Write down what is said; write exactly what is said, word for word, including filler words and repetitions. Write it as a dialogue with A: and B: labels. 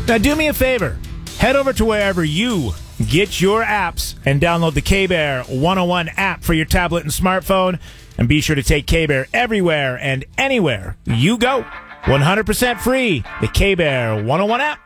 A: Now do me a favor. Head over to wherever you get your apps and download the K-Bear one oh one app for your tablet and smartphone. And be sure to take K-Bear everywhere and anywhere you go. one hundred percent free. The K-Bear one oh one app.